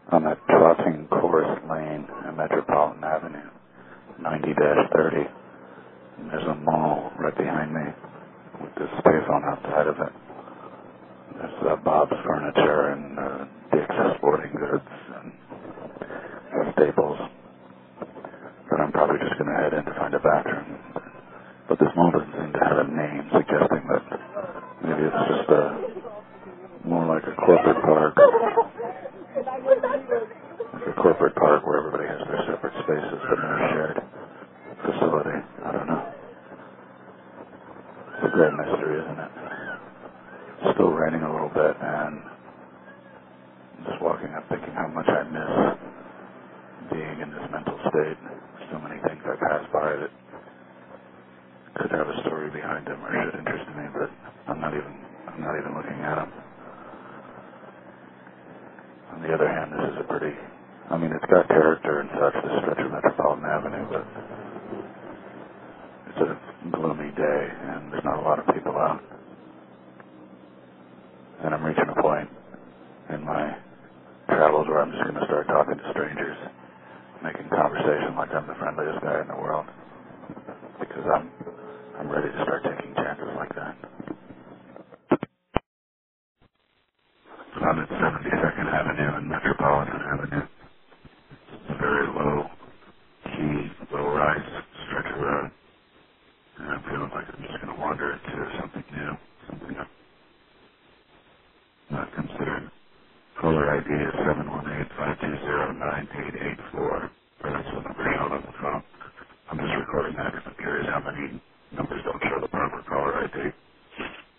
I'm at crossing Chorus Lane and Metropolitan Avenue, 90-30. And there's a mall right behind me with this payphone outside of it. There's Bob's Furniture and Dick's Sporting Goods and Staples. But I'm probably just going to head in to find a bathroom. But this mall doesn't seem to have a name, suggesting that maybe it's just more like a corporate park. Like a corporate park where everybody has their separate spaces but no shared facility. I don't know. It's a great mystery, isn't it? It's still raining a little bit, and I'm just walking up thinking how much I miss being in this mental state. So many things I pass by that could have a story behind them or should interest me, but I'm not even looking at them. On the other hand, this is it's got character and such, this stretch of Metropolitan Avenue, but it's a gloomy day and there's not a lot of people out. And I'm reaching a point in my travels where I'm just going to start talking to strangers, making conversation like I'm the friendliest guy in the world, because I'm ready to start taking chances like that. I'm at 72nd Avenue and Metropolitan Avenue. It's a very low-key, low-rise stretch of road, and I'm feeling like I'm just going to wander into something new, something I've not considered. Caller ID is 718-520-9884. That's the number shown on the phone. I'm just recording that because I'm curious how many numbers don't show the proper caller ID.